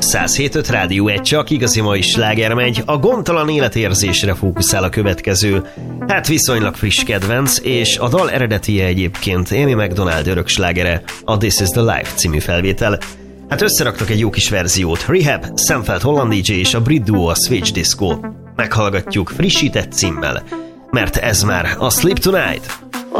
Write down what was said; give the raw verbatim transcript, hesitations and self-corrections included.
száz hét öt Rádió egy, csak igazi mai sláger megy, a gondtalan életérzésre fókuszál a következő. Hát viszonylag friss kedvenc, és a dal eredetije egyébként Amy Macdonald örök slágere, a This is the Life című felvétel. Hát összeraktak egy jó kis verziót, Rehab, Sam Feld Holland dé dzsé és a brit duo a Switch Disco. Meghallgatjuk frissített címmel, mert ez már a Sleep Tonight.